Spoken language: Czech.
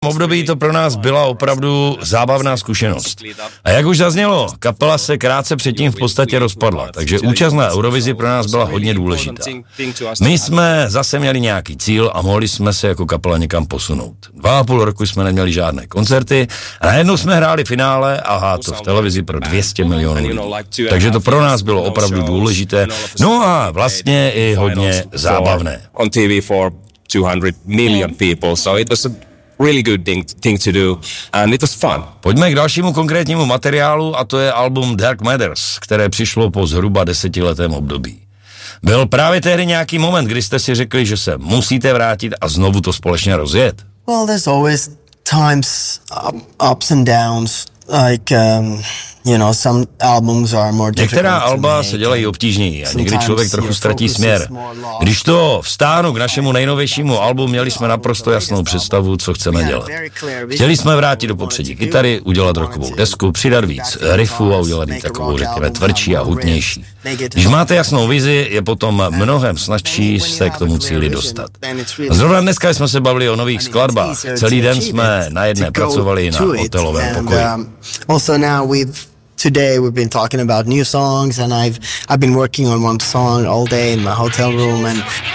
období to pro nás byla opravdu zábavná zkušenost. A jak už zaznělo, kapela se krátce předtím v podstatě rozpadla, takže účast na Eurovizi pro nás byla hodně důležitá. My jsme zase měli nějaký cíl a mohli jsme se jako kapela někam posunout. 2,5 roku jsme neměli žádné koncerty a najednou jsme hráli finále a to v televizi pro 200 milionů lidí. Takže to pro nás bylo opravdu důležité, no a vlastně i hodně zábavné. On TV for 200 million people, so it was a really good thing to do and it was fun. Pojďme k dalšímu konkrétnímu materiálu a to je album Dark Matters, které přišlo po zhruba 10letém období. Byl právě tehdy nějaký moment, kdy jste si řekli, že se musíte vrátit a znovu to společně rozjet? Well, there's always times ups and downs, like some albums are more difficult. Některá alba se dělají obtížněji a někdy člověk trochu ztratí směr. Když to vztáhnu k našemu nejnovějšímu albu, měli jsme naprosto jasnou představu, co chceme dělat. Chtěli jsme vrátit do popředí kytary, udělat rockovou desku, přidat víc riffů a udělat ji takovou, řekněme, tvrdší a hutnější. Když máte jasnou vizi, je potom mnohem snazší se k tomu cíli dostat. A zrovna dneska jsme se bavili o nových skladbách. Celý den jsme na jedné pracovali na hotelovém pokoji. Today we've been talking about new songs and I've been working on one song all day in my hotel room and